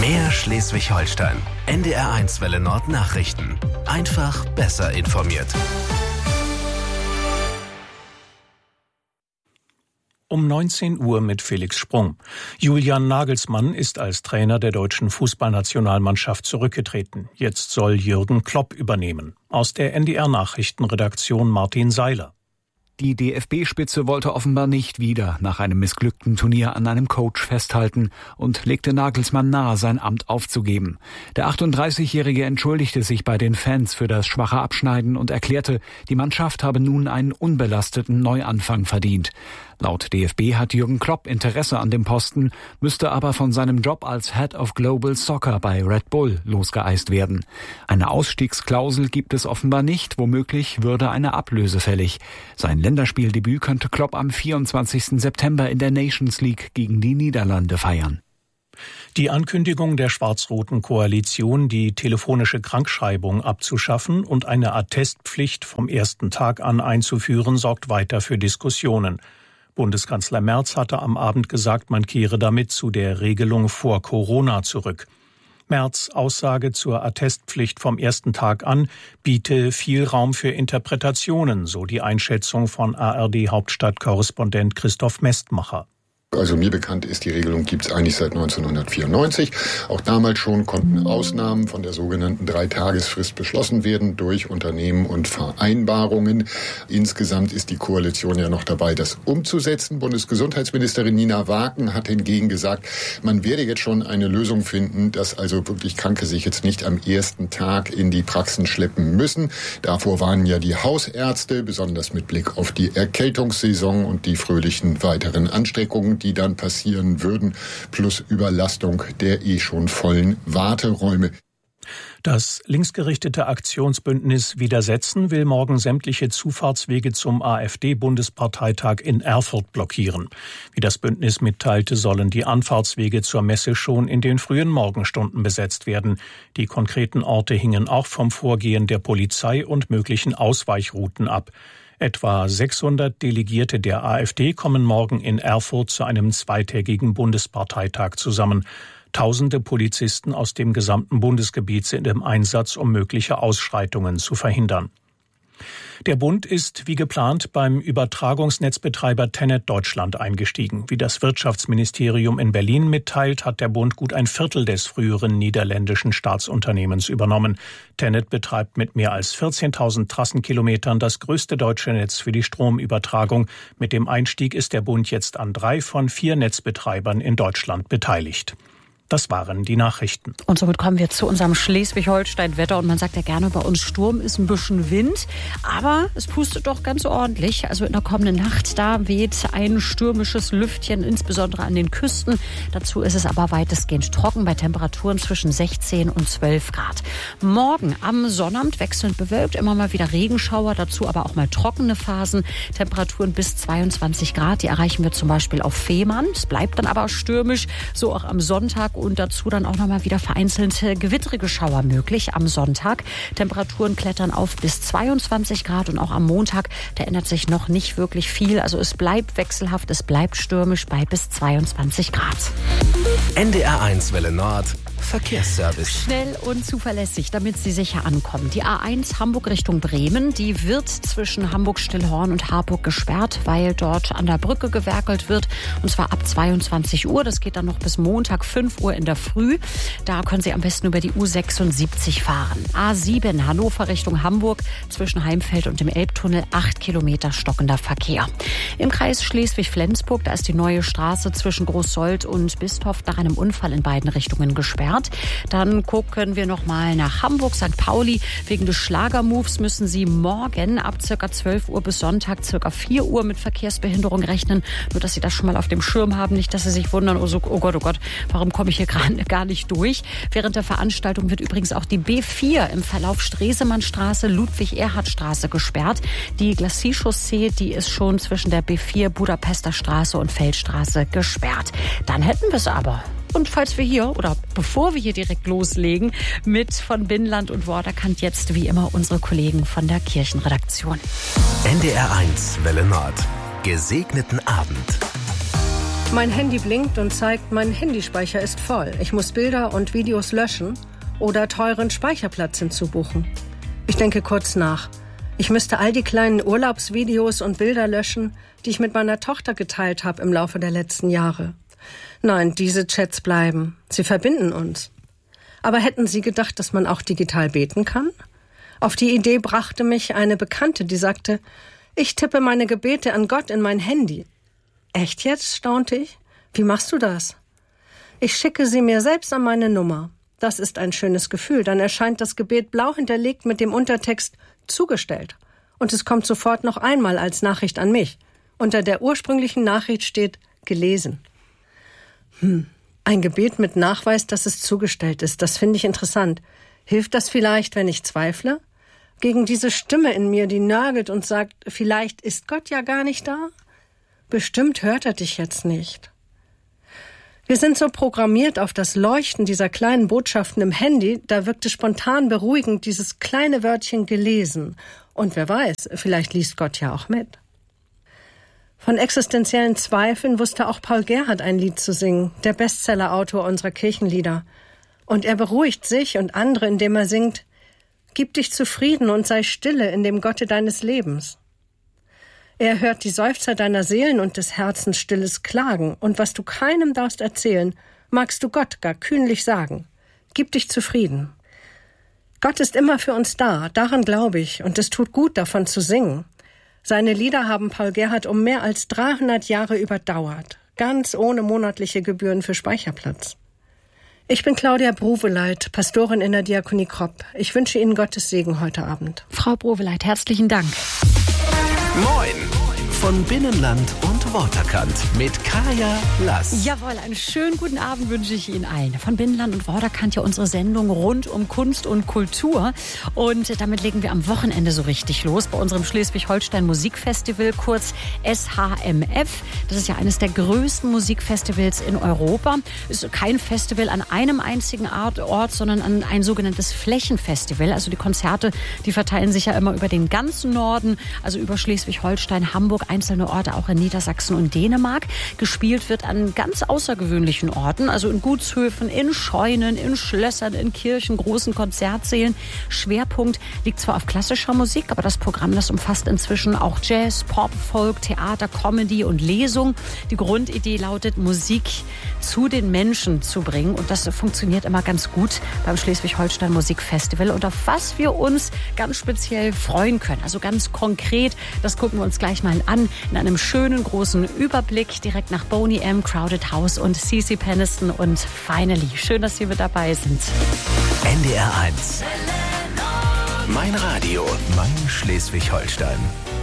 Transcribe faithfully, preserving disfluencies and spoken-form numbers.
Mehr Schleswig-Holstein. N D R eins Welle Nord Nachrichten. Einfach besser informiert. Um neunzehn Uhr mit Felix Sprung. Julian Nagelsmann ist als Trainer der deutschen Fußballnationalmannschaft zurückgetreten. Jetzt soll Jürgen Klopp übernehmen. Aus der N D R-Nachrichtenredaktion Martin Seiler. Die D F B-Spitze wollte offenbar nicht wieder nach einem missglückten Turnier an einem Coach festhalten und legte Nagelsmann nahe, sein Amt aufzugeben. Der achtunddreißigjährige entschuldigte sich bei den Fans für das schwache Abschneiden und erklärte, die Mannschaft habe nun einen unbelasteten Neuanfang verdient. Laut D F B hat Jürgen Klopp Interesse an dem Posten, müsste aber von seinem Job als Head of Global Soccer bei Red Bull losgeeist werden. Eine Ausstiegsklausel gibt es offenbar nicht, womöglich würde eine Ablöse fällig. Sein Länderspieldebüt könnte Klopp am vierundzwanzigsten September in der Nations League gegen die Niederlande feiern. Die Ankündigung der schwarz-roten Koalition, die telefonische Krankschreibung abzuschaffen und eine Attestpflicht vom ersten Tag an einzuführen, sorgt weiter für Diskussionen. Bundeskanzler Merz hatte am Abend gesagt, man kehre damit zu der Regelung vor Corona zurück. Merz' Aussage zur Attestpflicht vom ersten Tag an biete viel Raum für Interpretationen, so die Einschätzung von A R D-Hauptstadtkorrespondent Christoph Mestmacher. Also mir bekannt ist, die Regelung gibt es eigentlich seit neunzehnhundertvierundneunzig. Auch damals schon konnten Ausnahmen von der sogenannten Dreitagesfrist beschlossen werden durch Unternehmen und Vereinbarungen. Insgesamt ist die Koalition ja noch dabei, das umzusetzen. Bundesgesundheitsministerin Nina Waken hat hingegen gesagt, man werde jetzt schon eine Lösung finden, dass also wirklich Kranke sich jetzt nicht am ersten Tag in die Praxen schleppen müssen. Davor waren ja die Hausärzte, besonders mit Blick auf die Erkältungssaison und die fröhlichen weiteren Ansteckungen, die dann passieren würden, plus Überlastung der eh schon vollen Warteräume. Das linksgerichtete Aktionsbündnis Widersetzen will morgen sämtliche Zufahrtswege zum AfD-Bundesparteitag in Erfurt blockieren. Wie das Bündnis mitteilte, sollen die Anfahrtswege zur Messe schon in den frühen Morgenstunden besetzt werden. Die konkreten Orte hingen auch vom Vorgehen der Polizei und möglichen Ausweichrouten ab. Etwa sechshundert Delegierte der AfD kommen morgen in Erfurt zu einem zweitägigen Bundesparteitag zusammen. Tausende Polizisten aus dem gesamten Bundesgebiet sind im Einsatz, um mögliche Ausschreitungen zu verhindern. Der Bund ist wie geplant beim Übertragungsnetzbetreiber Tennet Deutschland eingestiegen. Wie das Wirtschaftsministerium in Berlin mitteilt, hat der Bund gut ein Viertel des früheren niederländischen Staatsunternehmens übernommen. Tennet betreibt mit mehr als vierzehntausend Trassenkilometern das größte deutsche Netz für die Stromübertragung. Mit dem Einstieg ist der Bund jetzt an drei von vier Netzbetreibern in Deutschland beteiligt. Das waren die Nachrichten. Und somit kommen wir zu unserem Schleswig-Holstein-Wetter. Und man sagt ja gerne, bei uns Sturm ist ein bisschen Wind. Aber es pustet doch ganz ordentlich. Also in der kommenden Nacht, da weht ein stürmisches Lüftchen, insbesondere an den Küsten. Dazu ist es aber weitestgehend trocken bei Temperaturen zwischen sechzehn und zwölf Grad. Morgen am Sonnabend wechselnd bewölkt, immer mal wieder Regenschauer. Dazu aber auch mal trockene Phasen. Temperaturen bis zweiundzwanzig Grad. Die erreichen wir zum Beispiel auf Fehmarn. Es bleibt dann aber stürmisch. So auch am Sonntag. Und dazu dann auch noch mal wieder vereinzelte gewittrige Schauer möglich am Sonntag. Temperaturen klettern auf bis zweiundzwanzig Grad und auch am Montag, da ändert sich noch nicht wirklich viel. Also es bleibt wechselhaft, es bleibt stürmisch bei bis zweiundzwanzig Grad. N D R eins Welle Nord Verkehrsservice. Schnell und zuverlässig, damit Sie sicher ankommen. Die A eins Hamburg Richtung Bremen, die wird zwischen Hamburg-Stillhorn und Harburg gesperrt, weil dort an der Brücke gewerkelt wird. Und zwar ab zweiundzwanzig Uhr. Das geht dann noch bis Montag fünf Uhr in der Früh. Da können Sie am besten über die U sechsundsiebzig fahren. A sieben Hannover Richtung Hamburg, zwischen Heimfeld und dem Elbtunnel acht Kilometer stockender Verkehr. Im Kreis Schleswig-Flensburg, da ist die neue Straße zwischen Großsold und Bistorf nach einem Unfall in beiden Richtungen gesperrt. Dann gucken wir noch mal nach Hamburg, Sankt Pauli. Wegen des Schlagermoves müssen Sie morgen ab ca. zwölf Uhr bis Sonntag ca. vier Uhr mit Verkehrsbehinderung rechnen. Nur, dass Sie das schon mal auf dem Schirm haben. Nicht, dass Sie sich wundern, oh, so, oh Gott, oh Gott, warum komme ich hier gerade gar nicht durch? Während der Veranstaltung wird übrigens auch die B vier im Verlauf Stresemannstraße, Ludwig-Erhard-Straße gesperrt. Die Glacis-Chaussee, die ist schon zwischen der B vier, Budapester Straße und Feldstraße gesperrt. Dann hätten wir es aber. Und falls wir hier, oder bevor wir hier direkt loslegen, mit von Binnenland und Worderkant jetzt wie immer unsere Kollegen von der Kirchenredaktion. N D R eins Welle Nord. Gesegneten Abend. Mein Handy blinkt und zeigt, mein Handyspeicher ist voll. Ich muss Bilder und Videos löschen oder teuren Speicherplatz hinzubuchen. Ich denke kurz nach. Ich müsste all die kleinen Urlaubsvideos und Bilder löschen, die ich mit meiner Tochter geteilt habe im Laufe der letzten Jahre. Nein, diese Chats bleiben. Sie verbinden uns. Aber hätten Sie gedacht, dass man auch digital beten kann? Auf die Idee brachte mich eine Bekannte, die sagte, ich tippe meine Gebete an Gott in mein Handy. Echt jetzt, staunte ich. Wie machst du das? Ich schicke sie mir selbst an meine Nummer. Das ist ein schönes Gefühl. Dann erscheint das Gebet blau hinterlegt mit dem Untertext zugestellt. Und es kommt sofort noch einmal als Nachricht an mich. Unter der ursprünglichen Nachricht steht gelesen. Hm, ein Gebet mit Nachweis, dass es zugestellt ist. Das finde ich interessant. Hilft das vielleicht, wenn ich zweifle? Gegen diese Stimme in mir, die nörgelt und sagt, vielleicht ist Gott ja gar nicht da? Bestimmt hört er dich jetzt nicht. Wir sind so programmiert auf das Leuchten dieser kleinen Botschaften im Handy, da wirkt es spontan beruhigend, dieses kleine Wörtchen gelesen. Und wer weiß, vielleicht liest Gott ja auch mit. Von existenziellen Zweifeln wusste auch Paul Gerhardt ein Lied zu singen, der Bestsellerautor unserer Kirchenlieder. Und er beruhigt sich und andere, indem er singt, Gib dich zufrieden und sei stille in dem Gotte deines Lebens. Er hört die Seufzer deiner Seelen und des Herzens stilles Klagen. Und was du keinem darfst erzählen, magst du Gott gar kühnlich sagen. Gib dich zufrieden. Gott ist immer für uns da, daran glaube ich, und es tut gut, davon zu singen. Seine Lieder haben Paul Gerhardt um mehr als dreihundert Jahre überdauert, ganz ohne monatliche Gebühren für Speicherplatz. Ich bin Claudia Bruweleit, Pastorin in der Diakonie Kropp. Ich wünsche Ihnen Gottes Segen heute Abend. Frau Bruweleit, herzlichen Dank. Moin! Von Binnenland und Waterkant mit Kaya Lass. Jawohl, einen schönen guten Abend wünsche ich Ihnen allen. Von Binnenland und Waterkant ja unsere Sendung rund um Kunst und Kultur. Und damit legen wir am Wochenende so richtig los bei unserem Schleswig-Holstein Musikfestival, kurz S H M F. Das ist ja eines der größten Musikfestivals in Europa. Ist kein Festival an einem einzigen Ort, sondern an ein sogenanntes Flächenfestival. Also die Konzerte, die verteilen sich ja immer über den ganzen Norden, also über Schleswig-Holstein, Hamburg, einzelne Orte auch in Niedersachsen und Dänemark. Gespielt wird an ganz außergewöhnlichen Orten, also in Gutshöfen, in Scheunen, in Schlössern, in Kirchen, großen Konzertsälen. Schwerpunkt liegt zwar auf klassischer Musik, aber das Programm, das umfasst inzwischen auch Jazz, Pop, Folk, Theater, Comedy und Lesung. Die Grundidee lautet, Musik zu den Menschen zu bringen, und das funktioniert immer ganz gut beim Schleswig-Holstein Musikfestival. Und auf was wir uns ganz speziell freuen können, also ganz konkret, das gucken wir uns gleich mal an, in einem schönen großen Überblick direkt nach Boney M, Crowded House und C C Peniston und Finally. Schön, dass Sie mit dabei sind. N D R eins. Mein Radio, mein Schleswig-Holstein.